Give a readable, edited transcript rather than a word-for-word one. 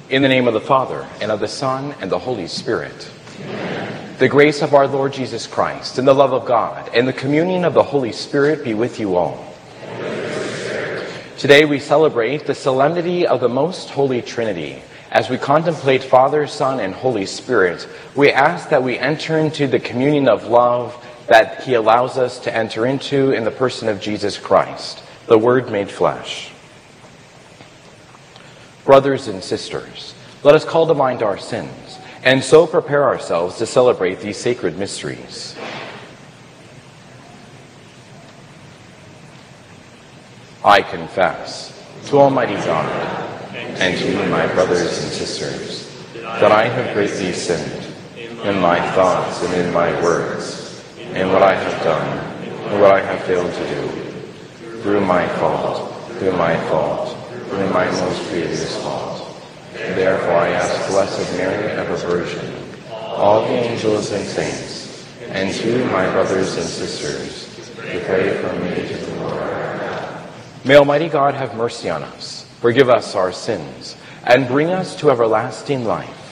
In the name of the Father, and of the Son, and the Holy Spirit. Amen. The grace of our Lord Jesus Christ, and the love of God, and the communion of the Holy Spirit be with you all. Today we celebrate the solemnity of the Most Holy Trinity. As we contemplate Father, Son, and Holy Spirit, we ask that we enter into the communion of love that He allows us to enter into in the person of Jesus Christ, the Word made flesh. Brothers and sisters, let us call to mind our sins, and so prepare ourselves to celebrate these sacred mysteries. I confess to Almighty God and to you, my brothers and sisters, that I have greatly sinned in my thoughts and in my words, in what I have done and what I have failed to do, through my fault, through my most grievous fault. Therefore I ask Blessed Mary, ever Virgin, all the angels and saints, and you, my brothers and sisters, to pray for me to the Lord. May Almighty God have mercy on us, forgive us our sins, and bring us to everlasting life.